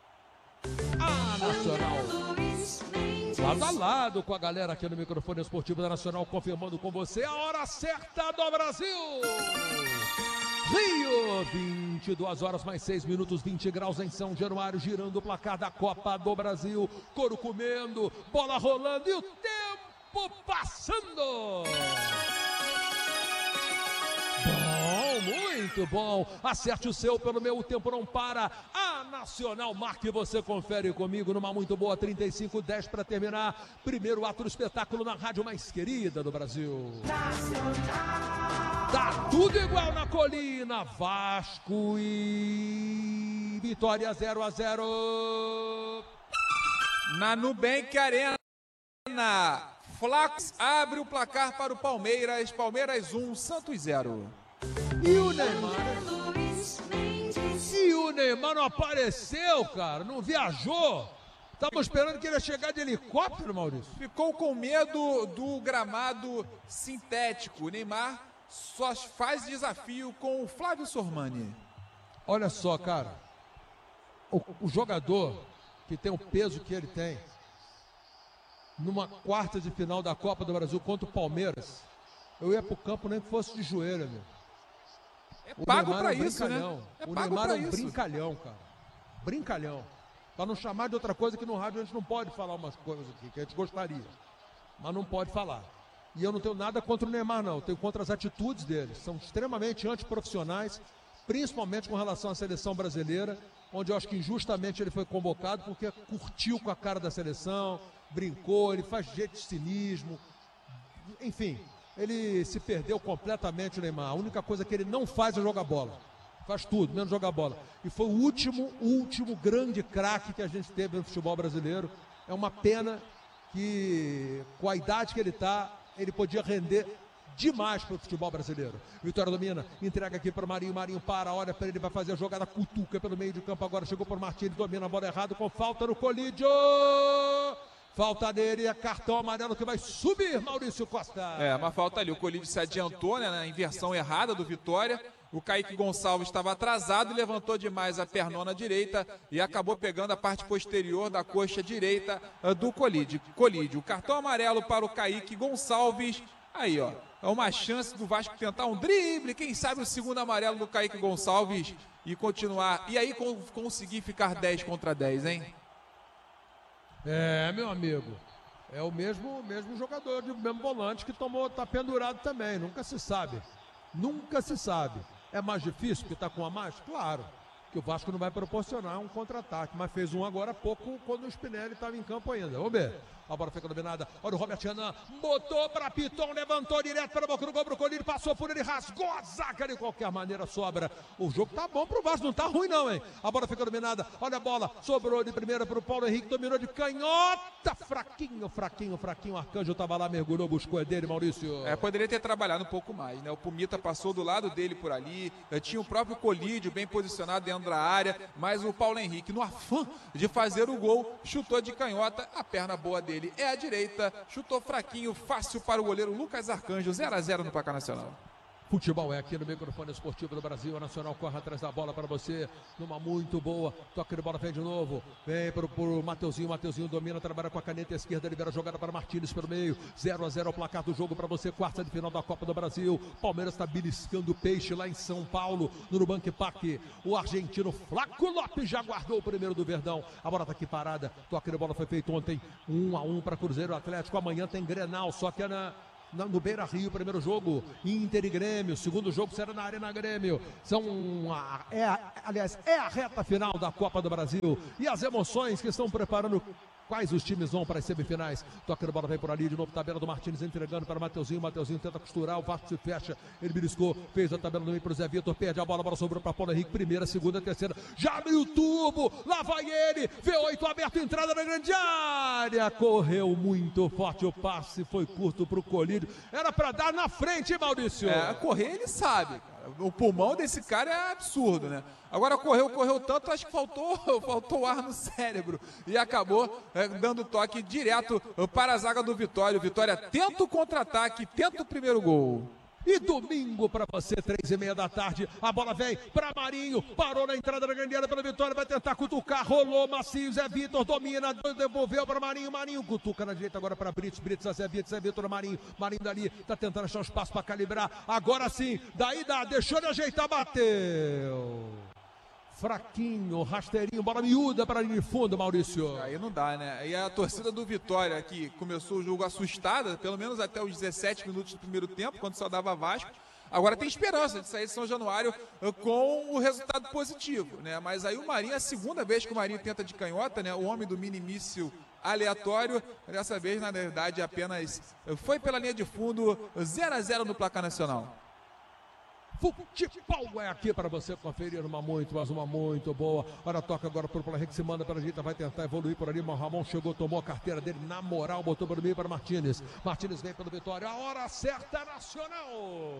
Nacional. Luiz Mendes. Lado a lado com a galera aqui no microfone esportivo da Nacional, confirmando com você a hora certa do Brasil. Rio, 22 horas mais 6 minutos, 20 graus em São Januário, girando o placar da Copa do Brasil. Couro comendo, bola rolando e o tempo passando. Bom, muito bom. Acerte o seu pelo meu, o tempo não para. A Nacional marca e você confere comigo numa muito boa 35-10 para terminar. Primeiro ato do espetáculo na rádio mais querida do Brasil. Tá tudo igual na colina. Vasco e Vitória 0-0. Na Nubank Arena, Flax abre o placar para o Palmeiras. Palmeiras 1, Santos 0. E o Neymar? Luiz Mendes. E o Neymar não apareceu, cara. Não viajou. Estavam esperando que ele ia chegar de helicóptero, Maurício. Ficou com medo do gramado sintético. Neymar só faz desafio com o Flávio Sormani. Olha só, cara. O jogador que tem o peso que ele tem, numa quarta de final da Copa do Brasil contra o Palmeiras, eu ia pro campo nem que fosse de joelho, meu. É pago Neymar pra é um isso, né? brincalhão. É O pago Neymar pra é um isso. brincalhão, cara. Brincalhão. Pra não chamar de outra coisa que no rádio a gente não pode falar umas coisas aqui, que a gente gostaria. Mas não pode falar. E eu não tenho nada contra o Neymar, não. Eu tenho contra as atitudes dele. São extremamente antiprofissionais, principalmente com relação à seleção brasileira, onde eu acho que injustamente ele foi convocado porque curtiu com a cara da seleção, brincou, ele faz jeito de cinismo. Enfim, ele se perdeu completamente, o Neymar. A única coisa que ele não faz é jogar bola. Faz tudo, menos jogar bola. E foi o último grande craque que a gente teve no futebol brasileiro. É uma pena que, com a idade que ele está, ele podia render demais para o futebol brasileiro. Vitória domina, entrega aqui para o Marinho. Marinho para, olha para ele, vai fazer a jogada, cutuca pelo meio de campo. Agora chegou para o Martínez, domina a bola errado com falta no Colídio. Falta dele, é cartão amarelo que vai subir, Maurício Costa. É, uma falta ali. O Colídio se adiantou, né, na inversão errada do Vitória. O Kaique Gonçalves estava atrasado e levantou demais a pernona direita e acabou pegando a parte posterior da coxa direita do Colídio. O cartão amarelo para o Kaique Gonçalves. Aí, ó, é uma chance do Vasco tentar um drible, quem sabe o segundo amarelo do Kaique Gonçalves e continuar. E aí conseguir ficar 10 contra 10, hein? É, meu amigo, é o mesmo jogador, o mesmo volante que tá pendurado também, nunca se sabe. Nunca se sabe. É mais difícil porque tá com a mais? Claro, que o Vasco não vai proporcionar um contra-ataque, mas fez um agora há pouco quando o Spinelli estava em campo ainda. Vamos ver. A bola fica dominada. Olha o Robert Renan, botou para Piton, levantou direto para a boca do gol pro Colírio, passou por ele, rasgou a zaga, de qualquer maneira sobra. O jogo tá bom pro Vasco, não tá ruim não, hein? A bola fica dominada, olha a bola, sobrou de primeira pro Paulo Henrique, dominou de canhota, fraquinho, o Arcanjo tava lá, mergulhou, buscou, é dele, Maurício. É, poderia ter trabalhado um pouco mais, né? O Pumita passou do lado dele por ali, tinha o próprio Colídio bem posicionado dentro da área, mas o Paulo Henrique, no afã de fazer o gol, chutou de canhota, a perna boa dele é a direita, chutou fraquinho, fácil para o goleiro Lucas Arcanjo, 0-0 no placar nacional. Futebol é aqui no microfone esportivo do Brasil. A Nacional corre atrás da bola para você. Numa muito boa. Toca de bola, vem de novo. Vem pro Mateuzinho. Mateuzinho domina, trabalha com a caneta esquerda. Libera a jogada para Martínez pelo meio. 0-0 o placar do jogo para você. Quarta de final da Copa do Brasil. Palmeiras está beliscando peixe lá em São Paulo. No Nubank Park. O argentino Flaco Lopes já guardou o primeiro do Verdão. A bola está aqui parada. Toca de bola foi feito ontem. 1-1 para Cruzeiro Atlético. Amanhã tem Grenal. Só que é no Beira-Rio, primeiro jogo, Inter e Grêmio, segundo jogo será na Arena Grêmio. Aliás, é a reta final da Copa do Brasil e as emoções que estão preparando. Quais os times vão para as semifinais? Toca de bola, vem por ali, de novo tabela do Martínez entregando para Mateuzinho. Mateuzinho tenta costurar, o Vasco se fecha, ele beliscou, fez a tabela no meio para o Zé Vitor, perde a bola sobrou para Paulo Henrique, primeira, segunda, terceira, já abriu o tubo, lá vai ele, V8 aberto, entrada na grande área, correu muito forte, o passe foi curto para o Colídio, era para dar na frente, Maurício. Correr ele sabe, cara. O pulmão desse cara é absurdo, né? Agora correu tanto, acho que faltou ar no cérebro e acabou dando toque direto para a zaga do Vitória. O Vitória tenta o contra-ataque, tenta o primeiro gol. E domingo para você, 3h30 da tarde, a bola vem para Marinho, parou na entrada da grande área pela Vitória, vai tentar cutucar, rolou macio, Zé Vitor domina, devolveu para Marinho, Marinho cutuca na direita agora para Brits, a Zé Vitor, Marinho dali, tá tentando achar um espaço para calibrar, agora sim, daí dá, deixou de ajeitar, bateu. Fraquinho, rasteirinho, bola miúda para a linha de fundo, Maurício. Aí não dá, né? E a torcida do Vitória, que começou o jogo assustada, pelo menos até os 17 minutos do primeiro tempo, quando só dava Vasco, agora tem esperança de sair de São Januário com o resultado positivo, né? Mas aí o Marinho, é a segunda vez que o Marinho tenta de canhota, né? O homem do mini-míssil aleatório, dessa vez, na verdade, apenas foi pela linha de fundo, 0-0 no placar nacional. Futebol é aqui para você conferir uma muito boa. Olha, toca agora para o Paulo Henrique, se manda para a direita, vai tentar evoluir por ali. Mas Ramon chegou, tomou a carteira dele na moral, botou para o meio para Martínez. Martínez vem pelo Vitória, a hora certa, Nacional.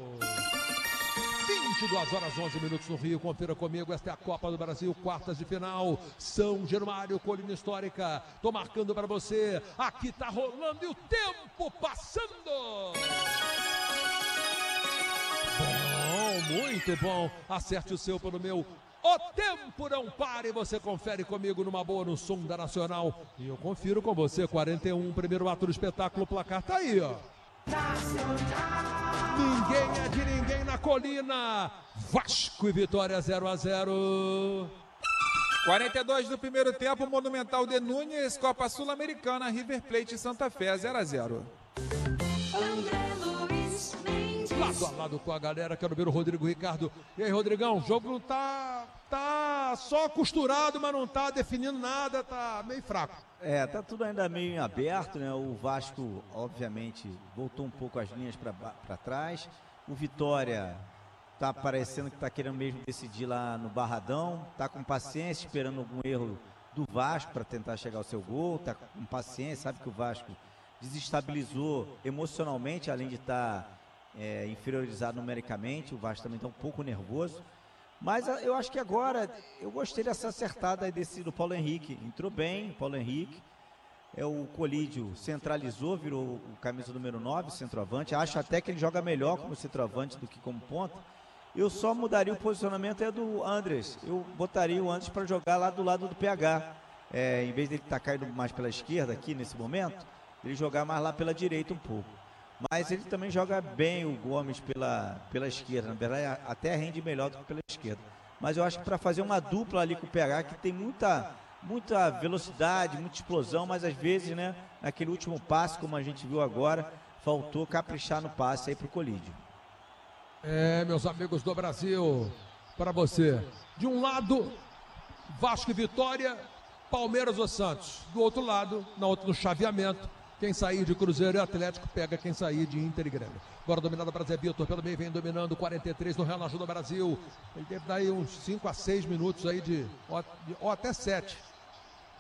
22 horas 11 minutos no Rio, confira comigo, esta é a Copa do Brasil, quartas de final, São Januário, Colina Histórica, tô marcando para você, aqui tá rolando e o tempo passando. Muito bom, acerte o seu pelo meu. O tempo não para e você confere comigo numa boa no som da Nacional. E eu confiro com você, 41, primeiro ato do espetáculo, o placar tá aí, ó. Ninguém é de ninguém na Colina. Vasco e Vitória 0-0. 42 do primeiro tempo, Monumental de Núñez, Copa Sul-Americana, River Plate e Santa Fé 0-0. Lado a lado com a galera, quero ver o Rodrigo Ricardo. E aí, Rodrigão, o jogo não tá só costurado, mas não tá definindo nada, tá meio fraco. Tá tudo ainda meio em aberto, né? O Vasco, obviamente, voltou um pouco as linhas para trás. O Vitória tá parecendo que tá querendo mesmo decidir lá no Barradão, tá com paciência, esperando algum erro do Vasco para tentar chegar ao seu gol, tá com paciência, sabe que o Vasco desestabilizou emocionalmente, além de estar inferiorizado numericamente. O Vasco também está um pouco nervoso, mas eu acho que agora eu gostei dessa acertada aí do Paulo Henrique, entrou bem o Paulo Henrique, o Colídio centralizou, virou o camisa número 9, centroavante, acho até que ele joga melhor como centroavante do que como ponta. Eu só mudaria o posicionamento do Andrés, eu botaria o Andrés para jogar lá do lado do PH, em vez dele estar caindo mais pela esquerda aqui nesse momento, ele jogar mais lá pela direita um pouco. Mas ele também joga bem o Gomes pela esquerda, na verdade até rende melhor do que pela esquerda. Mas eu acho que para fazer uma dupla ali com o PH, que tem muita velocidade, muita explosão, mas às vezes, né, naquele último passe, como a gente viu agora, faltou caprichar no passe aí pro Colídio. Meus amigos do Brasil, para você, de um lado, Vasco e Vitória, Palmeiras ou Santos. Do outro lado, no chaveamento, quem sair de Cruzeiro e Atlético pega quem sair de Inter e Grêmio. Agora dominado para Zé Vitor, pelo meio vem dominando, 43 no relógio do Brasil. Ele teve daí uns 5 a 6 minutos aí ou até 7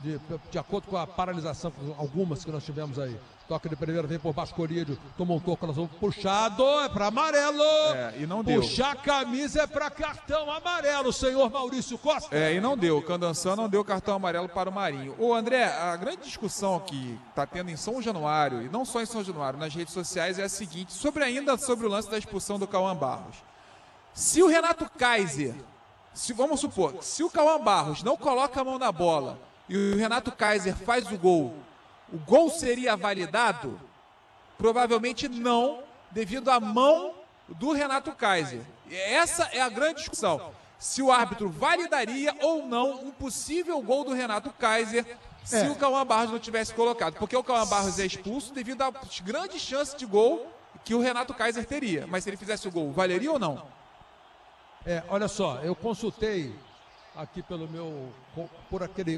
de acordo com a paralisação, algumas que nós tivemos aí. Toque de primeira, vem por baixo, Corídio, tomou um toco, nós vamos puxado, é para amarelo. E não deu. Puxar a camisa é para cartão amarelo, senhor Maurício Costa. E não deu. O Candançã não deu cartão amarelo para o Marinho. Ô, André, a grande discussão que está tendo em São Januário, e não só em São Januário, nas redes sociais, é a seguinte, sobre o lance da expulsão do Cauã Barros. Se o Renato Kaiser, vamos supor, se o Cauã Barros não coloca a mão na bola e o Renato Kaiser faz o gol seria validado? Provavelmente não, devido à mão do Renato Kaiser. Essa é a grande discussão. Se o árbitro validaria ou não um possível gol do Renato Kaiser se o Cauã Barros não tivesse colocado. Porque o Cauã Barros é expulso devido às grandes chances de gol que o Renato Kaiser teria. Mas se ele fizesse o gol, valeria ou não? Olha só, eu consultei aqui por aquele